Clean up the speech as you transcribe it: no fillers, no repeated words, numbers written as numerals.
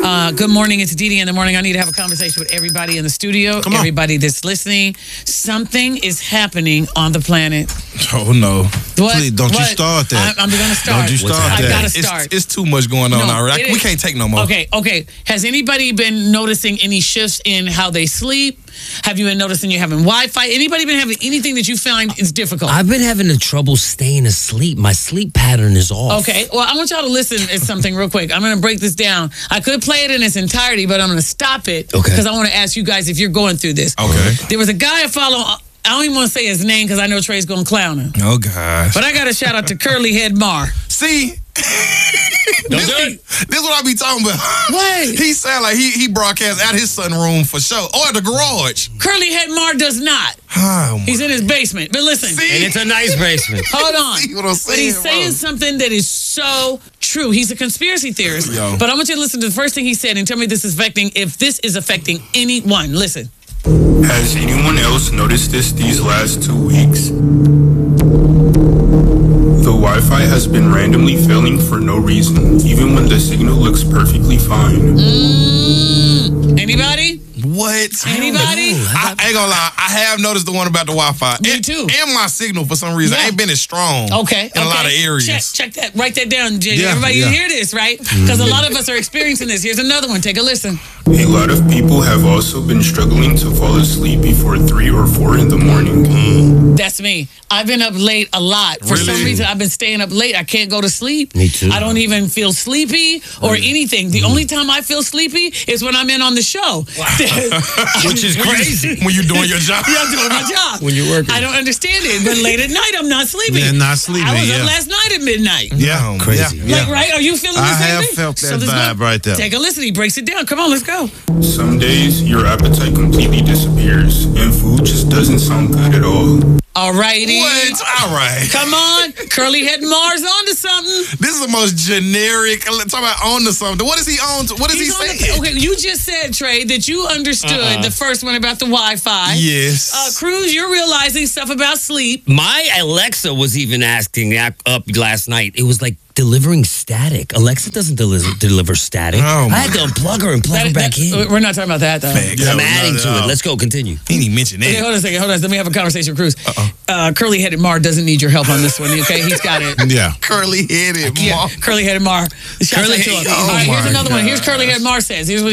Good morning. It's Dee Dee in the morning. I need to have a conversation with everybody in the studio, everybody that's listening. Something is happening on the planet. Oh, no. What? Please, don't you start that. I'm going to start. Don't you start that. I got to start. It's too much going on already. We can't take no more. Okay. Has anybody been noticing any shifts in how they sleep? Have you been noticing you're having Wi-Fi? Anybody been having anything that you find is difficult? I've been having trouble staying asleep. My sleep pattern is off. Okay, well, I want y'all to listen to something real quick. I'm going to break this down. I could play it in its entirety, but I'm going to stop it because I want to ask you guys if you're going through this. Okay. There was a guy I follow. I don't even want to say his name because I know Trey's going to clown him. Oh, gosh. But I got to shout out to Curly Head Mar. See? This is what I be talking about. What? He sound like he broadcasts out his sunroom for sure. Or at the garage. Curly Head Mar does not. Oh, he's in his basement. But listen. See? And it's a nice basement. Hold on. See what I'm saying, but he's saying something that is so true. He's a conspiracy theorist. Yo. But I want you to listen to the first thing he said and tell me if this is affecting anyone. Listen. Has anyone else noticed this these last 2 weeks? The Wi-Fi has been randomly failing for no reason, even when the signal looks perfectly fine. Anybody? What? Anybody? I ain't gonna lie. I have noticed the one about the Wi-Fi. Me too. And my signal, for some reason, ain't been as strong. Okay. In a lot of areas. Check that. Write that down, Jay. Yeah, Everybody, you hear this, right? Because a lot of us are experiencing this. Here's another one. Take a listen. A lot of people have also been struggling to fall asleep before 3 or 4 in the morning. That's me. I've been up late a lot. For some reason, I've been staying up late. I can't go to sleep. Me too. I don't even feel sleepy or anything. The only time I feel sleepy is when I'm in on the show. Which is crazy. When you're doing your job. Yeah, I'm doing my job. When you're working. I don't understand it. But late at night, I'm not sleeping. Yeah, not sleeping, I was up last night at midnight. Yeah. Crazy. Yeah. Like, right? Are you feeling the same have thing? felt that this vibe right there. Take a listen. He breaks it down. Come on, let's go. Some days, your appetite completely disappears, and food just doesn't sound good at all. All righty. What? All right. Come on. Curly Head Mars onto something. This is the most generic. Talk about on to something. What is he on to? What is he saying? Okay, you just said, Trey, that you understood the first one about the Wi-Fi. Yes. Cruz, you're realizing stuff about sleep. My Alexa was even asking up last night. It was like delivering static. Alexa doesn't deliver static. Oh, I had to unplug her and plug her back in. We're not talking about that, though. I'm adding to it. Let's go. Continue. He didn't mention Okay, that. hold on a second. Let me have a conversation with Cruz. Curly-headed Mar doesn't need your help on this one, okay? He's got it. Yeah. Curly-headed. Yeah, Curly-headed Mar. Shout out to him. Oh, All right, here's my another one. gosh. Here's Curly-headed Mar says. Here's what